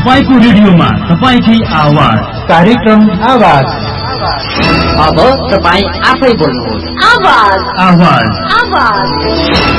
तपाईको रेडियोमा तपाईकै आवाज कार्यक्रम आवाज। अब तपाई आफै बोल्नुहोस्। आवाज।